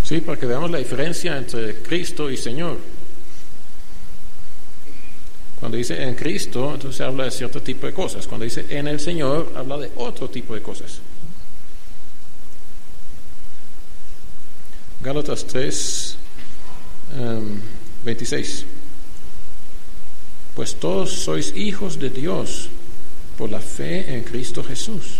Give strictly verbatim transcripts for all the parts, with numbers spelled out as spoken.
Sí, para que veamos la diferencia entre Cristo y Señor. Cuando dice en Cristo, entonces habla de cierto tipo de cosas. Cuando dice en el Señor, habla de otro tipo de cosas. Gálatas tres, um, veintiséis. Pues todos sois hijos de Dios por la fe en Cristo Jesús.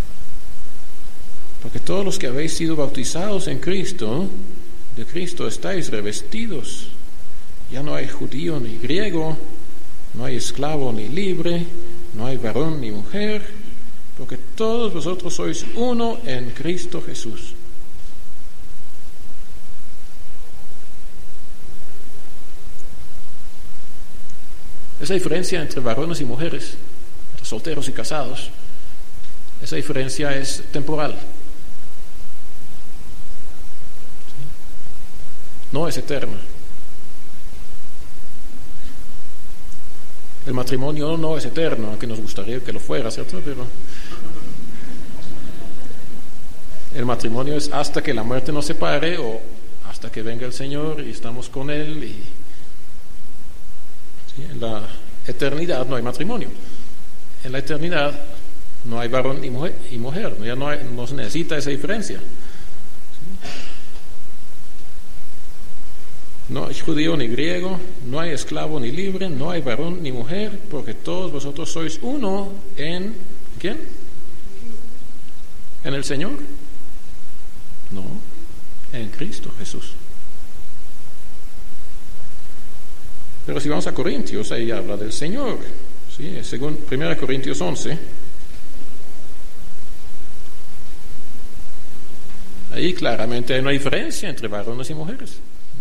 Porque todos los que habéis sido bautizados en Cristo, de Cristo estáis revestidos. Ya no hay judío ni griego, no hay esclavo ni libre, no hay varón ni mujer, porque todos vosotros sois uno en Cristo Jesús. Esa diferencia entre varones y mujeres, entre solteros y casados, esa diferencia es temporal. No es eterna. El matrimonio no es eterno, aunque nos gustaría que lo fuera, ¿cierto? Pero el matrimonio es hasta que la muerte nos separe o hasta que venga el Señor y estamos con Él. Y ¿sí? En la eternidad no hay matrimonio. En la eternidad no hay varón y mujer, y mujer. Ya no, hay, no se necesita esa diferencia. ¿Sí? No hay judío ni griego, no hay esclavo ni libre, no hay varón ni mujer, porque todos vosotros sois uno en ¿quién? ¿En el Señor? No, en Cristo Jesús. Pero si vamos a Corintios, ahí habla del Señor, ¿sí? Según primera Corintios once, ahí claramente hay una diferencia entre varones y mujeres.